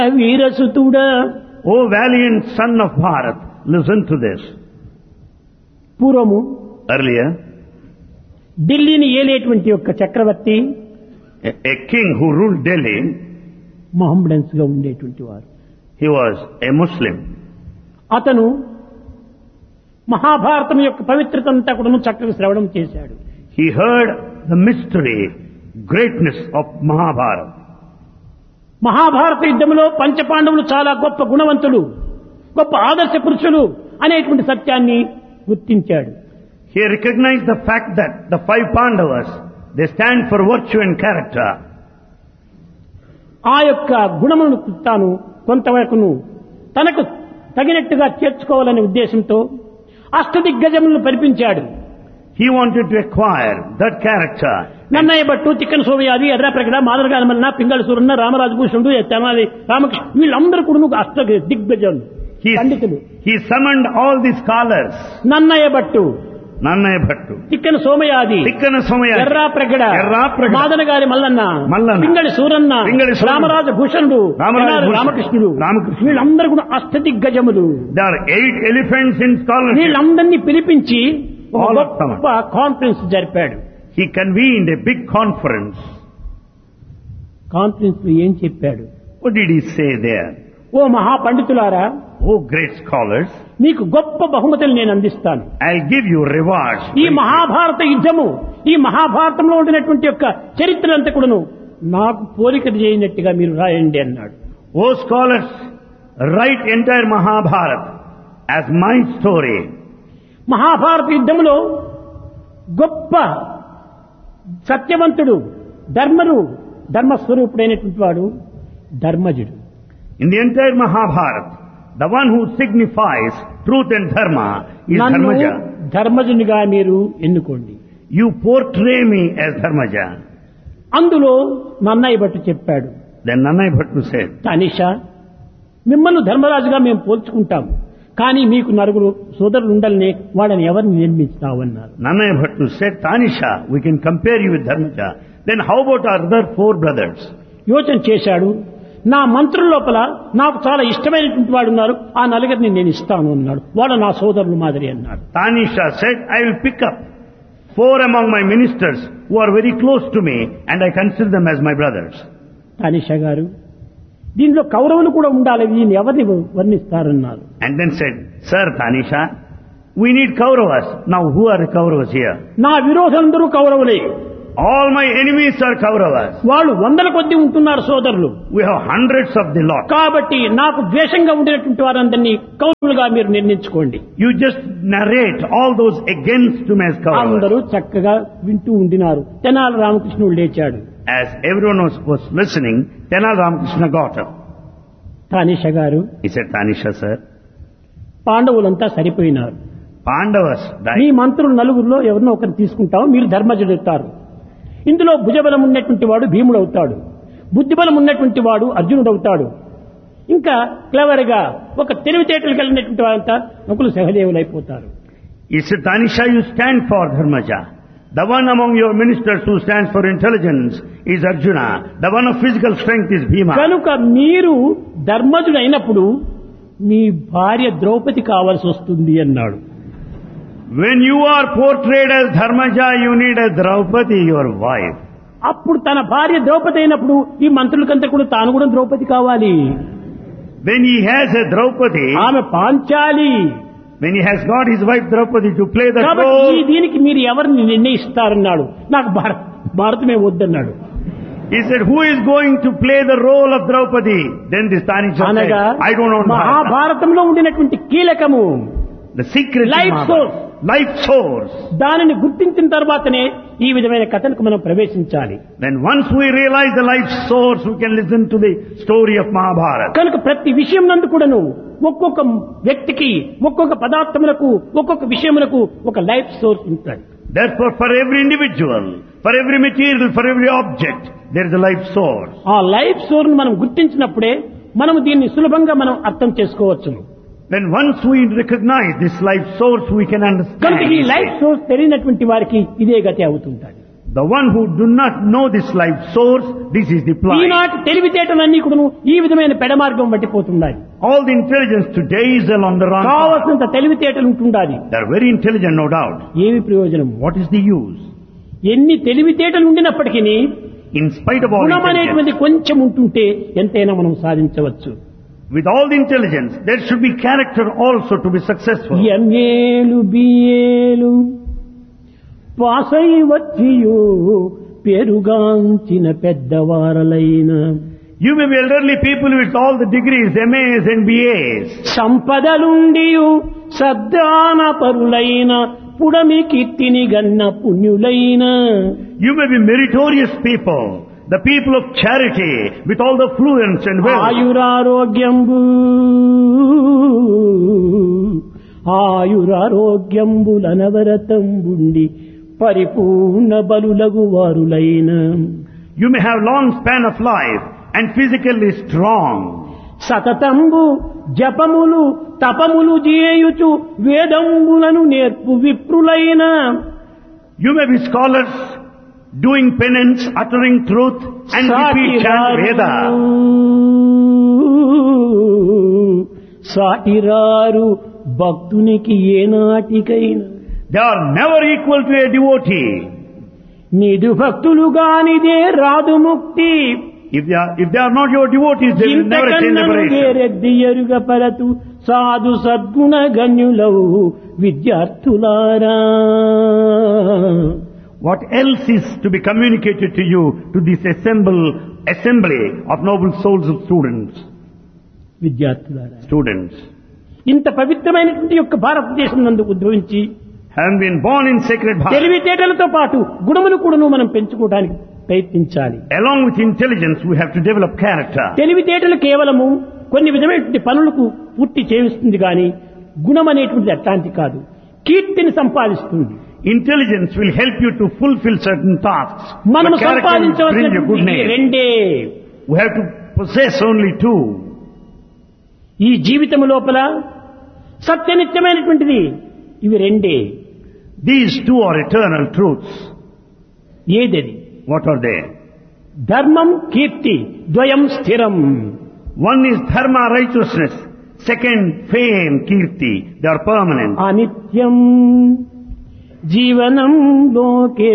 వీరసుతుడా, O valiant son of Bharat, listen to this. పూర్వము Earlier, ఢిల్లీని ఏలేటువంటి యొక్క చక్రవర్తి a king who ruled Delhi, మహమ్మడన్స్ గా ఉండేటువంటి వారు. he was a Muslim. అతను మహాభారతం యొక్క పవిత్రత అంతా కూడా చక్కగా శ్రవణం చేశాడు. He heard the mystery, greatness of Mahabharata. Mahabharata యుద్ధంలో పంచపాండవులు చాలా గొప్ప గుణవంతులు, గొప్ప ఆదర్శ పురుషులు అనేటువంటి సత్యాన్ని గుర్తించాడు. He recognized the fact that the 5 Pandavas, they stand for virtue and character. ఆ యొక్క గుణమును తాను కొంతవరకును తనకు తగినట్టుగా చేర్చుకోవాలనే ఉద్దేశంతో అష్టదిగ్గజములను పరిపించాడు. He wanted to acquire that character. Nannaya Bhattu, Tikkana సోమయాది, Errapragada, మాదరగానమన్న, Pingala Suranna, Ramaraju Bhushanudu, Tenali Ramakrishna, వీళ్ళందరూ కూడా అష్ట దిగ్గజులు, పండితులు. He summoned all the scholars. Nannaya Bhattu, Nannaya Bhattu, Tikkana సోమయాది, Errapragada, మాదనగారి Mallanna, Pingali Suranna, Ramaraju Bhushanudu, రామకృష్ణుడు, వీళ్ళందరూ కూడా అష్ట దిగ్గజములు. There are 8 elephants in scholarship. వీళ్ళందరినీ పిలిపించి గొప్ప conference జరిపాడు. He convened a big conference. Conference లో ఏం చెప్పాడు? What did he say there? Oh మహాపండితులారా, Oh great scholars, మీకు గొప్ప బహుమతులు నేను అందిస్తాను. I'll give you rewards. ఈ మహాభారత యుద్ధము, ఈ మహాభారతంలో ఉండినటువంటి యొక్క చరిత్ర అంతా కూడాను నాకు పోలిక చేయనట్టుగా మీరు రాయండి అన్నాడు. Oh scholars, write entire Mahabharata as my story. Mahabharata యుద్ధములో గొప్ప సత్యవంతుడు, ధర్మస్వరూపుడైనటువంటి వాడు ధర్మజుడు. In the entire Mahabharata, the one who signifies truth and dharma is Dharmaja. ధర్మజునిగా మీరు ఎన్నుకోండి. You portray me as Dharmaja. అందులో నన్నయ్య భట్టు చెప్పాడు. Then Nannaya Bhattu said, Tanisha, మిమ్మల్ని ధర్మరాజుగా మేము పోల్చుకుంటాం, కానీ మీకు నలుగురు సోదరులు ఉండాలని వాళ్ళని ఎవరిని నిర్మిస్తావన్నారు. Nannaya Bhattu said, Tanisha, we can compare you with Dharmaja. Then how about our other 4 brothers? యోచన చేశాడు. నా మంత్రుల లోపల నాకు చాలా ఇష్టమైనటువంటి వాడు ఉన్నారు, ఆ నలుగురిని నేను ఇస్తాను అన్నాడు. వాడు నా సోదరులు మాదిరి అన్నాడు. Tanisha said, I will pick up 4 among my ministers who are very close to me and I consider them as my brothers. Tanisha గారు, దీనిలో కౌరవులు కూడా ఉండాలి, దీన్ని ఎవరిని వర్ణిస్తారన్నారు. And then said, Sir Tanisha, we need Kauravas. Now who are the Kauravas here? నా విరోధులందరూ కౌరవులే. All my enemies are Kauravas. వాళ్ళు వందల కొద్ది ఉంటున్నారు సోదరులు. We have hundreds of the lot. కాబట్టి నాకు ద్వేషంగా ఉండేటువంటి వారందరినీ కౌరవులుగా మీరు నిర్ణయించుకోండి. You just narrate all those against me as Kauravas. అందరూ చక్కగా వింటూ ఉండినారు. తెనాలి రామకృష్ణుడు లేచాడు. As everyone was listening, Tenali Ramakrishna got up. Tanisha గారు, He said, Tanisha sir, పాండవులంతా సరిపోయినారు. Pandavas me died. మంత్రులు నలుగురిలో ఎవరినో ఒకరిని తీసుకుంటాం, మీరు ధర్మజుడు అవుతారు. ఇందులో భుజబలం ఉన్నటువంటి వాడు భీముడు అవుతాడు, బుద్ధిబలం ఉన్నటువంటి వాడు అర్జునుడు అవుతాడు, ఇంకా క్లవర్ గా ఒక తెలివితేటలు కలిగినటువంటి వారంతా నకులు సహదేవులు అయిపోతారు. He said, Tanisha, you stand for Dharmaja. The one among your ministers who stands for intelligence is Arjuna. The one of physical strength is Bhima. కనుక మీరు ధర్మజుడు అయినప్పుడు మీ భార్య ద్రౌపది కావాల్సి వస్తుంది అన్నాడు. When you are portrayed as Dharmaja, you need a Draupadi, your wife. అప్పుడు తన భార్య ద్రౌపది అయినప్పుడు ఈ మంత్రులకంతా కూడా తాను కూడా ద్రౌపది కావాలి. When he has a Draupadi, ఆమె Panchali. when he has got his wife Draupadi to play the కాబట్టి role, దీనికి మీరు ఎవరిని నిర్ణయిస్తారన్నాడు. నాకు భారతమే వద్దన్నాడు. he said, who is going to play the role of Draupadi? Then this Tanisha అనగా said, I don't know. మహాభారతంలో ఉండినటువంటి కీలకము The secret Life source. Life source. దానిని గుర్తించిన తర్వాతనే ఈ విధమైన కథలకు మనం ప్రవేశించాలి. Then once we realize the life source, we can listen to the story of Mahabharata. కనుక ప్రతి విషయం నందు కూడాను ఒక్కొక్క వ్యక్తికి, ఒక్కొక్క పదార్థములకు, ఒక్కొక్క విషయములకు ఒక లైఫ్ సోర్స్ ఉంటుంది. Therefore, for every individual, for every material, for every object, there is a life source. ఆ లైఫ్ సోర్స్ మనం గుర్తించినప్పుడే మనం దీన్ని సులభంగా మనం అర్థం చేసుకోవచ్చు. When once we recognize this life source, we can కనుక ఈ understand. లైఫ్ సోర్స్ తెలియనటువంటి వారికి ఇదే గతి అవుతుంటుంది. The one who do not know this life source, this is the plight. ఈనాటి తెలివితేటలన్నీ కూడా ఈ విధమైన పెడమార్గం పట్టిపోతున్నాయి. All the intelligence today is along the wrong path. కావలసినంత తెలివితేటలు ఉంటుండాలి. They are very intelligent, no doubt. ఏమి ప్రయోజనం? What is the use? ఎన్ని తెలివితేటలు ఉండినప్పటికీ In spite of all గుణం intelligence, అనేటువంటిది కొంచెం ఉంటుంటే ఎంతైనా మనం సాధించవచ్చు. with all the intelligence, there should be character also to be successful. ఎంఏలు బిఏలు పాసై వచ్చియు పేరుగాంచిన పెద్దవారలైన You may be elderly people with all the degrees, MAs and BAs. సంపదలుండియు సద్దాన పరులైన పుడమి కీర్తిని గన్న పుణ్యులైన You may be meritorious people, the people of charity, with all the fluence and wealth. ఆయురారోగ్యంబులనవరతంబుండి పరిపూర్ణ బలులగు వారులైన You may have long span of life and physically strong. సతతంబు జపములు తపములు చేయుచు వేదంబులను నేర్పు విప్రులైన You may be scholars doing penance, uttering truth and repeat chant Veda. సాటిరారు భక్తునికి ఏనాటికైనా They are never equal to a devotee. నిదు భక్తులు గానిదే రాదు ముక్తి If they are not your devotees, they will never attain liberation. Reddy ఎరుగ పరతు సాధు సద్గుణ గణ్యులవు విద్యార్థులారా. What else is to be communicated to you, to this assembly of noble souls of students? విద్యార్థులారా, Students, ఇంత పవిత్రమైనటువంటి యొక్క భారతదేశం నందు ఉద్భవించి having been born in sacred Bharat, తెలివితేటలతో పాటు గుణములు కూడాను మనం పెంచుకోవడానికి ప్రయత్నించాలి. along with intelligence, we have to develop character. తెలివితేటలు కేవలము కొన్ని విధమైనటువంటి పనులకు పూర్తి చేయిస్తుంది కానీ గుణం అనేటువంటిది అట్లాంటి కాదు, కీర్తిని సంపాదిస్తుంది. Intelligence will help you to fulfill certain tasks. మనం But character will bring you good సంపాదించవలసినటువంటి name. రెండే. We have to possess only two. ఈ జీవితం లోపల సత్యనిత్యమైనటువంటిది ఇవి రెండే. These two are eternal truths. ఏదది? What are they? ధర్మం కీర్తి ద్వయం స్థిరం. One is dharma, righteousness. Second, fame, kirti. They are permanent. అనిత్యం జీవనం లోకే.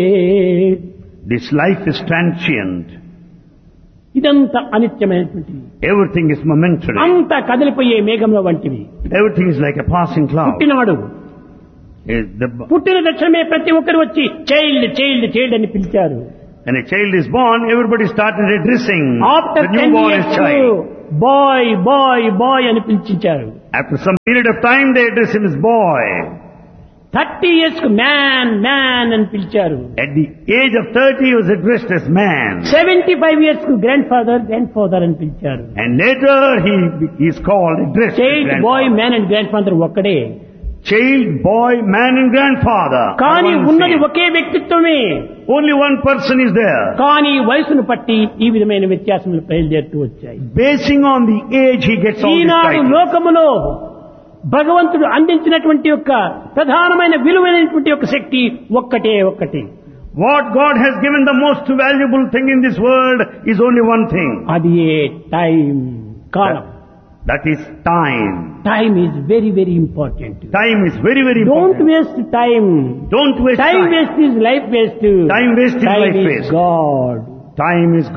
This life is transient. ఇదంతా అనిత్యమైనటువంటిది. Everything is momentary. అంతా కదిలిపోయే మేఘంలో వంటివి. Everything is like a passing cloud. పుట్టినాడు, The పుట్టిన తక్షణమే ప్రతి ఒక్కరు వచ్చి చైల్డ్ చైల్డ్ చైల్డ్ అని పిలిచారు. When a child is born, everybody started addressing after the 10 newborn as years child. Bye bye bye అని పిలిచించారు. After some period of time, they address him as boy. 30 years కు man man అని పిలిచారు. At the age of 30, he was addressed as man. 75 years కు grand father అని పిలిచారు. And later, he is called, addressed as child bye grandfather. Man and grand father ఒక్కడే. Child, boy, man and grandfather. కానీ are one ఉన్నది same. Okay వ్యక్తిత్వమే. Only one person is there. కానీ వయసును పట్టి ఈ విధమైన వ్యత్యాసములు బయలుదేరుతూ వచ్చాయి. Basing on the age, he gets all these Eenadu titles. లోకములో భగవంతుడు అందించినటువంటి యొక్క ప్రధానమైన విలువైనటువంటి యొక్క శక్తి ఒక్కటి. What God has given the most valuable thing in this world is only one thing. అది ఏ time, column. That is time. Time is very, very important. Time is very, very Don't important. waste time. Don't waste Time time. waste is life waste. Time waste is life Time is waste. God. Time is